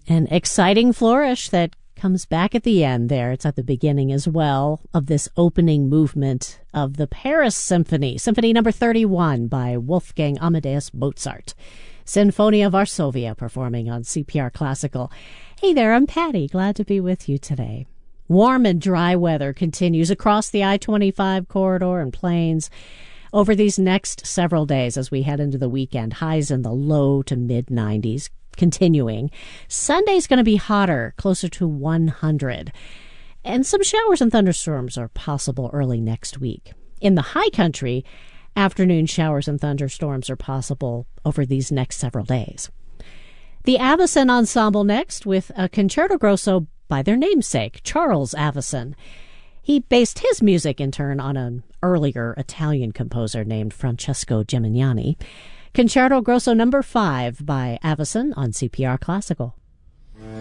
An exciting flourish that comes back at the end there. It's at the beginning as well of this opening movement of the Paris Symphony, Symphony number 31 by Wolfgang Amadeus Mozart. Sinfonia Varsovia performing on CPR Classical. Hey there, I'm Patty. Glad to be with you today. Warm and dry weather continues across the I-25 corridor and plains over these next several days as we head into the weekend. Highs in the low to mid-90s. Continuing. Sunday's going to be hotter, closer to 100. And some showers and thunderstorms are possible early next week. In the high country, afternoon showers and thunderstorms are possible over these next several days. The Avicen Ensemble next with a Concerto Grosso by their namesake, Charles Avicen. He based his music in turn on an earlier Italian composer named Francesco Gimignani. Concerto Grosso number 5 by Avicen on CPR Classical.